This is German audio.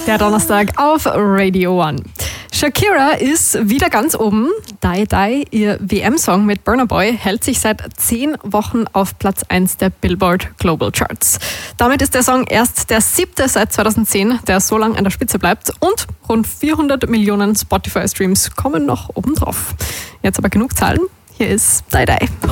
Der Donnerstag auf Radio One. Shakira ist wieder ganz oben. Die Die, ihr WM-Song mit Burna Boy, hält sich seit 10 Wochen auf Platz 1 der Billboard Global Charts. Damit ist der Song erst der 7. seit 2010, der so lange an der Spitze bleibt. Und rund 400 Millionen Spotify-Streams kommen noch obendrauf. Jetzt aber genug Zahlen. Hier ist Die Die.